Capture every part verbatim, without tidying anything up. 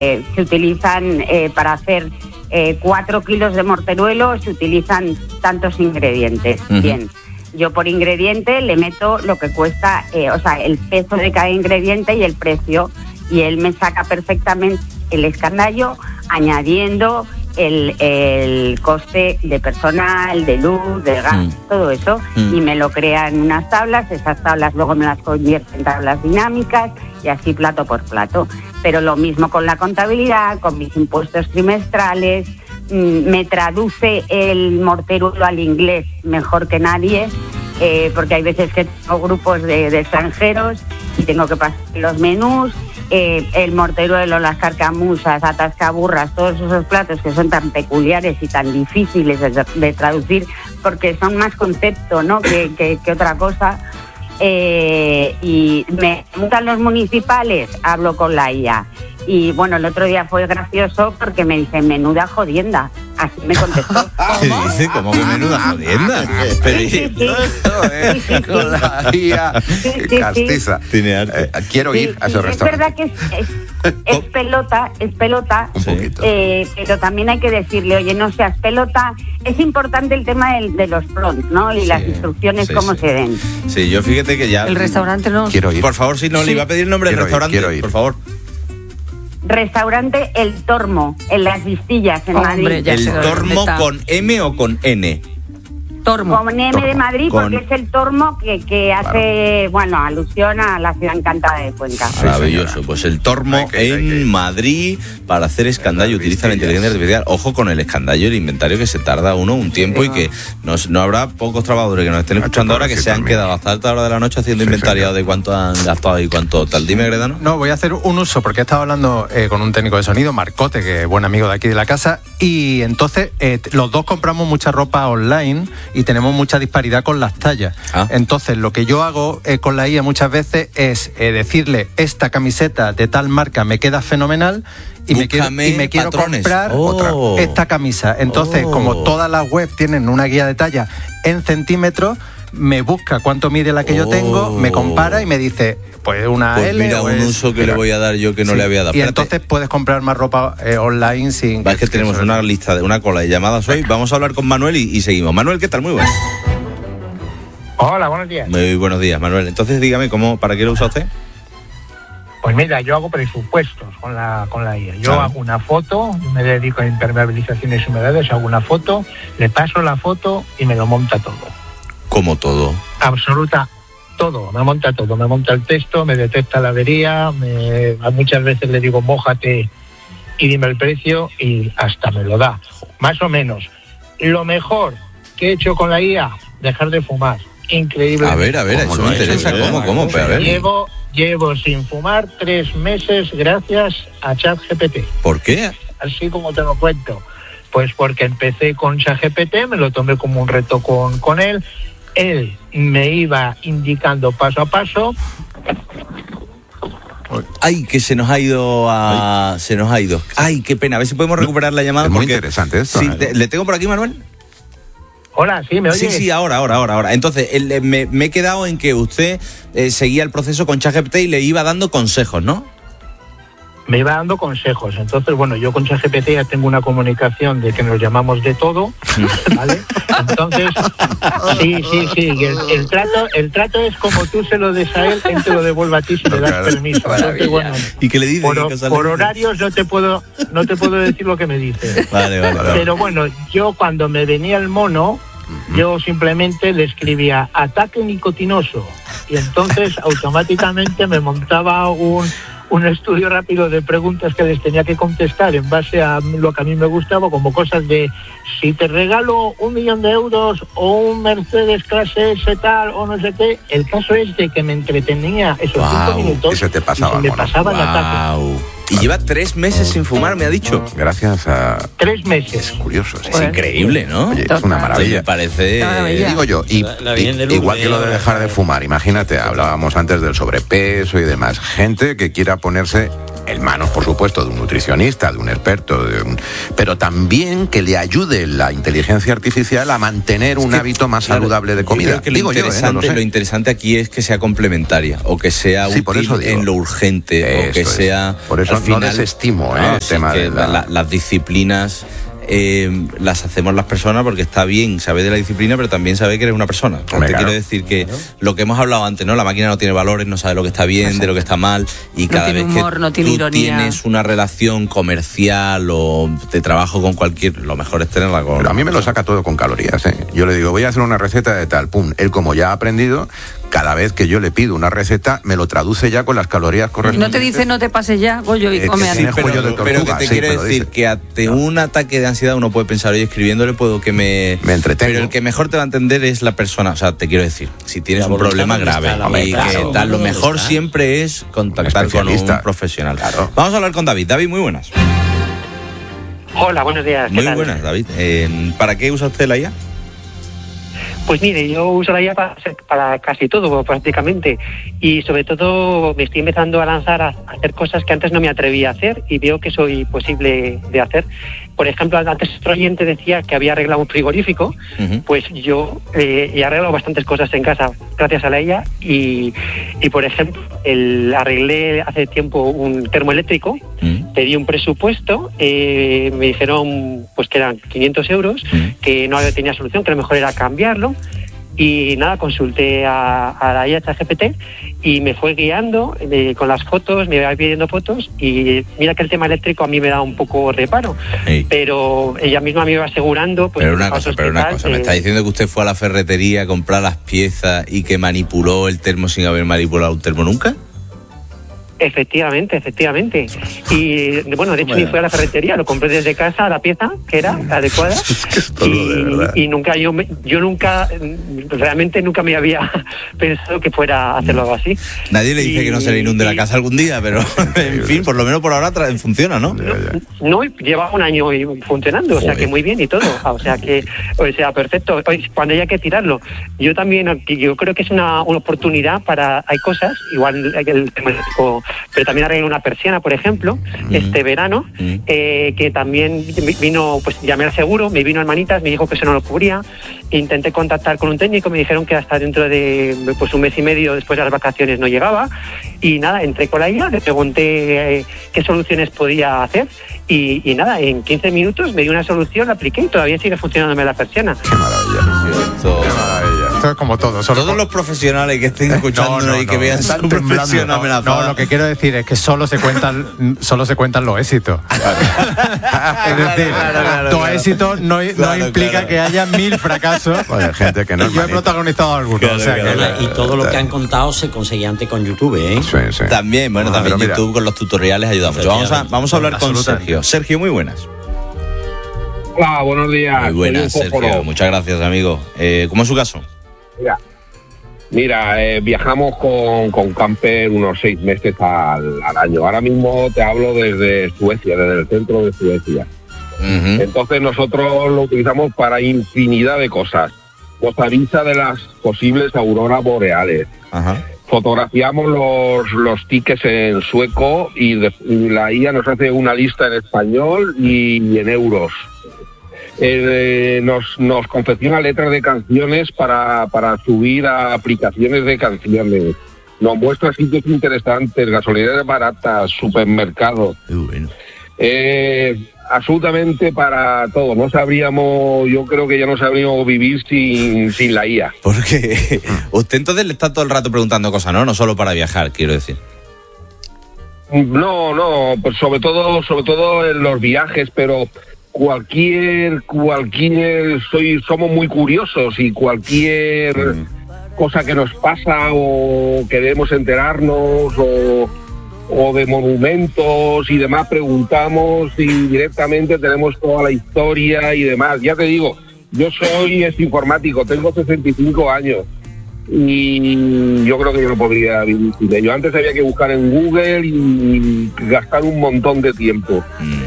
eh, se utilizan eh, para hacer eh, cuatro kilos de morteruelo, se utilizan tantos ingredientes. Uh-huh. Bien, yo por ingrediente le meto lo que cuesta, eh, o sea, el peso de cada ingrediente y el precio, y él me saca perfectamente el escandallo añadiendo el, el coste de personal, de luz, de gas, mm. todo eso, mm. y me lo crea en unas tablas. Esas tablas luego me las convierte en tablas dinámicas y así plato por plato. Pero lo mismo con la contabilidad, con mis impuestos trimestrales. Mm, me traduce el morteruelo al inglés mejor que nadie, eh, porque hay veces que tengo grupos de, de extranjeros y tengo que pasar los menús. Eh, el morteruelo, las carcamusas, atascaburras, todos esos platos que son tan peculiares y tan difíciles de, de traducir, porque son más concepto, ¿no?, que, que, que otra cosa. Eh, y me gustan los municipales, hablo con la I A. Y bueno, el otro día fue gracioso porque me dice, menuda jodienda. Así me contestó. ¿Qué dice? ¿Cómo que menuda jodienda? Pero sí, sí, sí. Eh, sí, sí, con la I A sí, sí, castiza. Sí. Tiene arte. Eh, quiero ir sí, a ese sí, restaurante. Es verdad que es, es, es pelota, es pelota, un poquito. Eh, pero también hay que decirle, oye, no seas pelota. Es importante el tema de, de los prompts, ¿no? Y sí, las instrucciones, sí, cómo sí. se den. Sí, yo fíjate que ya... El restaurante no... Quiero ir. Por favor, si no, sí. le iba a pedir el nombre quiero del restaurante, ir, quiero ir. por favor. Restaurante El Tormo, en Las Vistillas, en Hombre, Madrid. ya ¿El Tormo con M o con N? Tormo. Con M Tormo. de Madrid, Con... porque es el Tormo que, que hace, claro, bueno, alusión a la ciudad encantada de Cuenca. Maravilloso, sí, pues el Tormo que, en que... Madrid para hacer escandallo, utiliza la inteligencia artificial. Ojo con el escandallo, el inventario, que se tarda uno un tiempo, sí, y que nos, no habrá pocos trabajadores que nos estén escuchando ahora que se han quedado hasta alta hora de la noche haciendo sí, inventariado de cuánto han gastado y cuánto tal. Dime, Gredano. No, voy a hacer un uso porque he estado hablando eh, con un técnico de sonido, Marcote, que es buen amigo de aquí de la casa, y entonces eh, los dos compramos mucha ropa online y tenemos mucha disparidad con las tallas. Ah. Entonces, lo que yo hago eh, con la I A muchas veces es eh, decirle, esta camiseta de tal marca me queda fenomenal y me quiero, y me quiero comprar oh. otra, esta camisa. Entonces, oh. como todas las webs tienen una guía de talla en centímetros, me busca cuánto mide la que yo tengo, me compara y me dice, pues una pues L. Mira, o un es, uso que mira, le voy a dar yo que no sí, le había dado. Y Espérate. entonces puedes comprar más ropa eh, online sin... Va, es que, que tenemos una lista, de una cola de llamadas hoy. Vamos a hablar con Manuel y, y seguimos. Manuel, ¿qué tal? Muy buenas. Hola, buenos días. Muy buenos días, Manuel. Entonces, dígame, ¿cómo, ¿para qué lo usa usted? Pues mira, yo hago presupuestos con la con la I A. Yo ah. hago una foto, me dedico a impermeabilizaciones y humedades, hago una foto, le paso la foto y me lo monta todo. ¿Cómo todo? Absoluta, todo, me monta todo. Me monta el texto, me detecta la avería, me, muchas veces le digo, mójate y dime el precio y hasta me lo da. Más o menos. Lo mejor que he hecho con la I A, dejar de fumar. Increíble. A ver, a ver, eso me interesa. ¿Cómo, cómo? Pero a ver. Llevo, llevo sin fumar tres meses gracias a ChatGPT. ¿Por qué? Así como te lo cuento. Pues porque empecé con ChatGPT, me lo tomé como un reto con, con él. Él me iba indicando paso a paso. Ay, que se nos ha ido a... Se nos ha ido. Ay, qué pena. A ver si podemos recuperar la llamada. Es muy porque... interesante esto. Sí, ¿eh? te, ¿le tengo por aquí, Manuel? Hola, ¿sí? ¿Me oyes? Sí, sí, ahora, ahora, ahora, ahora. Entonces, el, me, me he quedado en que usted eh, seguía el proceso con ChatGPT y le iba dando consejos, ¿no? Me iba dando consejos. Entonces, bueno, yo con ChatGPT ya tengo una comunicación de que nos llamamos de todo, ¿vale? Entonces, sí, sí, sí. El, el trato el trato es como tú se lo des a él, él te lo devuelve a ti si le das permiso. Entonces, bueno, ¿y qué le dice? Por, por horarios no te puedo no te puedo decir lo que me dice. Vale, vale, vale. Pero bueno, yo cuando me venía el mono, yo simplemente le escribía ataque nicotinoso y entonces automáticamente me montaba un un estudio rápido de preguntas que les tenía que contestar en base a lo que a mí me gustaba, como cosas de si te regalo un millón de euros o un Mercedes clase S tal o no sé qué. El caso es de que me entretenía esos wow, cinco minutos y se te pasaba, y se me pasaba el ataque. Y lleva tres meses sin fumar, me ha dicho. Gracias a... Tres meses. Es curioso. Es pues, increíble, ¿no? Oye, es una maravilla. Me parece... Maravilla. Digo yo, y, la, la y, igual que lo de dejar de fumar, imagínate, hablábamos antes del sobrepeso y demás. Gente que quiera ponerse en manos, por supuesto, de un nutricionista, de un experto, de un, pero también que le ayude la inteligencia artificial a mantener un es que, hábito más claro, saludable de comida. Yo creo que Digo lo, interesante, yo, ¿eh? no lo, sé. lo interesante aquí es que sea complementaria o que sea sí, útil en lo urgente o que es. sea... Por eso no final, desestimo ¿eh? no, el sí, tema de la... La, las disciplinas... Eh, las hacemos las personas porque está bien saber de la disciplina, pero también saber que eres una persona. Te claro. quiero decir que ¿no? lo que hemos hablado antes, ¿no? La máquina no tiene valores, no sabe lo que está bien, Exacto. de lo que está mal, y cada no vez humor, que no tiene tú ironía. tienes una relación comercial o de trabajo con cualquier, lo mejor es tenerla con... Pero a mí me lo saca todo con calorías, ¿eh? Yo le digo, voy a hacer una receta de tal, pum, él como ya ha aprendido, cada vez que yo le pido una receta, me lo traduce ya con las calorías correspondientes. Y no te dice, no te pases ya, Goyo, y eh, come sí, antes. pero, de tortuga, pero que te sí, quiero decir dice. que ante no. un ataque de ansiedad uno puede pensar, oye, escribiéndole puedo que me... Me entretengo. Pero el que mejor te va a entender es la persona, o sea, te quiero decir, si tienes un problema grave y que tal, lo mejor siempre es contactar con un profesional. Claro. Vamos a hablar con David. David, muy buenas. Hola, buenos días. ¿Qué muy tal? buenas, David. Eh, ¿Para qué usa usted la I A? Pues mire, yo uso la I A para, para casi todo, prácticamente. Y sobre todo me estoy empezando a lanzar a hacer cosas que antes no me atrevía a hacer y veo que soy posible de hacer. Por ejemplo, antes otro oyente decía que había arreglado un frigorífico, uh-huh. pues yo eh, he arreglado bastantes cosas en casa gracias a la I A y, y por ejemplo, el, arreglé hace tiempo un termoeléctrico, uh-huh. pedí un presupuesto, eh, me dijeron pues que eran quinientos euros, uh-huh. que no tenía solución, que lo mejor era cambiarlo. Y nada, consulté a, a la I A ChatGPT y me fue guiando eh, con las fotos, me iba pidiendo fotos y mira que el tema eléctrico a mí me da un poco reparo, sí. pero ella misma me iba asegurando... Pues, pero una cosa, pero una cosa, eh, me está diciendo que usted fue a la ferretería a comprar las piezas y que manipuló el termo sin haber manipulado un termo nunca. Efectivamente, efectivamente. Y bueno, de hecho ni fui a la ferretería, lo compré desde casa, la pieza que era adecuada. Es que es todo, y, de verdad. y nunca yo, me, yo nunca, realmente nunca me había pensado que fuera a hacerlo algo así. Nadie le dice y, que no se le inunde y, la casa algún día, pero en fin, por lo menos por ahora tra- funciona, ¿no? No, no, lleva un año funcionando, o sea que muy bien y todo, o sea que, o sea, perfecto. Cuando haya que tirarlo, yo también, yo creo que es una, una oportunidad para, hay cosas, igual el tema pero también arreglé una persiana, por ejemplo, mm. este verano, mm. eh, que también vino, pues llamé al seguro, me vino en manitas, me dijo que eso no lo cubría, intenté contactar con un técnico, me dijeron que hasta dentro de pues un mes y medio después de las vacaciones no llegaba, y nada, entré con la I A, le pregunté eh, qué soluciones podía hacer, y, y nada, en quince minutos me dio una solución, la apliqué y todavía sigue funcionándome la persiana. ¡Qué maravilla! Esto, ¡Qué maravilla! Esto es como todo. Todos por... los profesionales que estén escuchando no, no, y que no, vean su profesión no, amenazada. No, lo que quiero decir es que solo se cuentan, solo se cuentan los éxitos. Claro. Es decir, claro, claro, los claro. éxitos no, no claro, implica claro. que haya mil fracasos. Oye, gente que no y yo he protagonizado algunos. Claro, o sea, claro, que claro. Y todo lo que han contado se conseguía antes con YouTube, ¿eh? Sí, sí. También, bueno, no, también YouTube mira, con los tutoriales ayuda mucho. Vamos a, vamos a hablar con Sergio. Sergio, muy buenas. Hola, buenos días. Muy buenas, Sergio. Muchas gracias, amigo. Eh, ¿Cómo es su caso? Mira, mira eh, viajamos con, con camper unos seis meses al, al año. Ahora mismo te hablo desde Suecia, desde el centro de Suecia. Uh-huh. Entonces nosotros lo utilizamos para infinidad de cosas. Nos avisa de las posibles auroras boreales. Uh-huh. Fotografiamos los, los tickets en sueco y, de, y la I A nos hace una lista en español y en euros. Eh, nos, nos confecciona letras de canciones para, para subir a aplicaciones de canciones. Nos muestra sitios interesantes, gasolineras baratas, supermercados. Muy bueno. Eh, absolutamente para todo. No sabríamos, yo creo que ya no sabríamos vivir sin, sin la I A. Porque usted entonces le está todo el rato preguntando cosas, ¿no? No solo para viajar, quiero decir. No, no, pues sobre todo, sobre todo en los viajes, pero cualquier, cualquier, soy, somos muy curiosos y cualquier mm. cosa que nos pasa o queremos enterarnos o, o de monumentos y demás, preguntamos y directamente tenemos toda la historia y demás. Ya te digo, yo soy es informático, tengo sesenta y cinco años y yo creo que yo no podría vivir sin ello. Antes había que buscar en Google y gastar un montón de tiempo. Mm.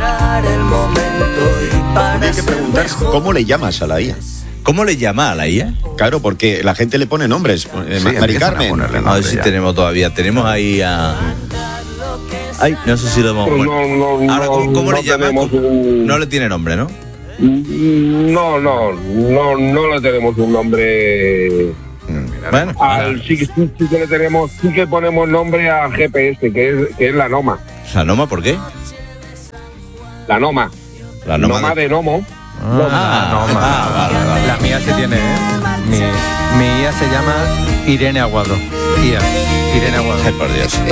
Hay que preguntar cómo le llamas a la I A. ¿Cómo le llama a la I A? Claro, porque la gente le pone nombres. Sí, Mari Carmen. A, a ver si ya. tenemos todavía. Tenemos ahí a, Ay, no sé si lo hemos... Pues no, no, Ahora, ¿cómo, cómo no le llaman? un... No le tiene nombre, ¿no? No, no, no, no le tenemos un nombre. Bueno, al, sí, sí, sí que le tenemos, sí que ponemos nombre al G P S, que es, que es la Noma. ¿La Noma por qué? La Noma. La Noma, Noma de... de Nomo. Ah, ah, Noma. Ah, vale, vale. La mía se tiene, ¿eh? Mi, mi I A se llama Irene Aguado. I A, Irene Aguado. Ay, por Dios.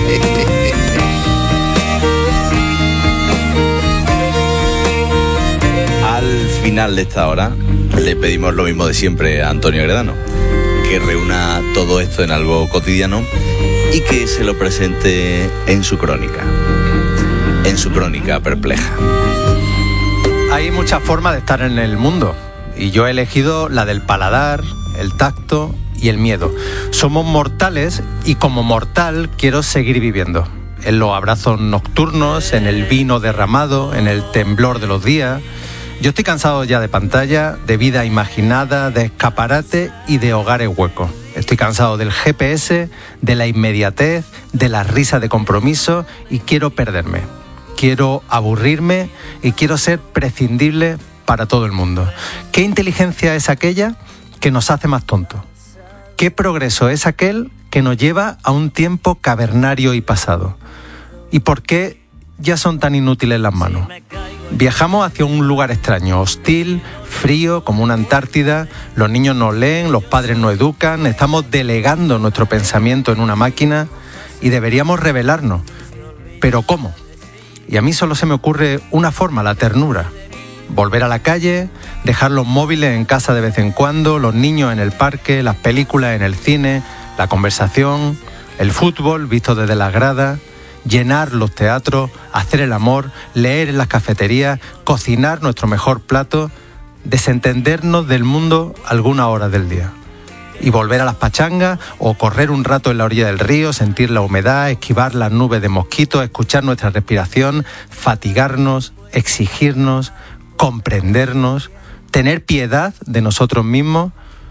Al final de esta hora le pedimos lo mismo de siempre a Antonio Gredano, que reúna todo esto en algo cotidiano y que se lo presente en su crónica, en su crónica perpleja. Hay muchas formas de estar en el mundo y yo he elegido la del paladar, el tacto y el miedo. Somos mortales y como mortal quiero seguir viviendo. En los abrazos nocturnos, en el vino derramado, en el temblor de los días. Yo estoy cansado ya de pantalla, de vida imaginada, de escaparate y de hogares huecos. Estoy cansado del G P S, de la inmediatez, de la risa de compromiso y quiero perderme. Quiero aburrirme y quiero ser prescindible para todo el mundo. ¿Qué inteligencia es aquella que nos hace más tontos? ¿Qué progreso es aquel que nos lleva a un tiempo cavernario y pasado? ¿Y por qué ya son tan inútiles las manos? Viajamos hacia un lugar extraño, hostil, frío, como una Antártida. Los niños no leen, los padres no educan. Estamos delegando nuestro pensamiento en una máquina y deberíamos rebelarnos. ¿Pero cómo? Y a mí solo se me ocurre una forma, la ternura. Volver a la calle, dejar los móviles en casa de vez en cuando, los niños en el parque, las películas en el cine, la conversación, el fútbol visto desde las gradas, llenar los teatros, hacer el amor, leer en las cafeterías, cocinar nuestro mejor plato, desentendernos del mundo algunas horas del día. Y volver a las pachangas o correr un rato en la orilla del río, sentir la humedad, esquivar las nubes de mosquitos, escuchar nuestra respiración, fatigarnos, exigirnos, comprendernos, tener piedad de nosotros mismos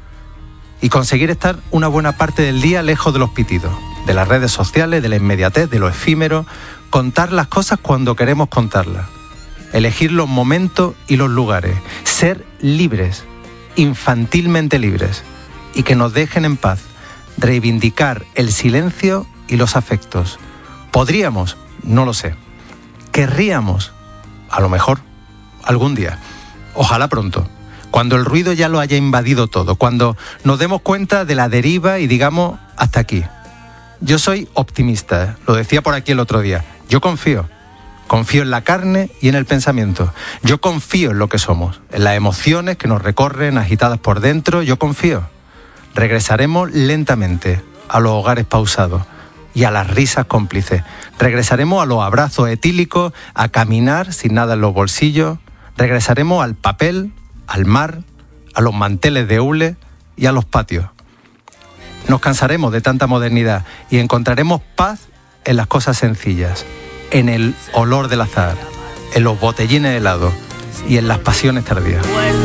y conseguir estar una buena parte del día lejos de los pitidos, de las redes sociales, de la inmediatez, de lo efímero, contar las cosas cuando queremos contarlas, elegir los momentos y los lugares, ser libres, infantilmente libres, y que nos dejen en paz, reivindicar el silencio y los afectos. ¿Podríamos? No lo sé. ¿Querríamos? A lo mejor, algún día. Ojalá pronto. Cuando el ruido ya lo haya invadido todo, cuando nos demos cuenta de la deriva y digamos, hasta aquí. Yo soy optimista, lo decía por aquí el otro día. Yo confío. Confío en la carne y en el pensamiento. Yo confío en lo que somos, en las emociones que nos recorren agitadas por dentro. Yo confío. Regresaremos lentamente a los hogares pausados y a las risas cómplices. Regresaremos a los abrazos etílicos, a caminar sin nada en los bolsillos. Regresaremos al papel, al mar, a los manteles de hule y a los patios. Nos cansaremos de tanta modernidad y encontraremos paz en las cosas sencillas, en el olor del azahar, en los botellines de helado y en las pasiones tardías.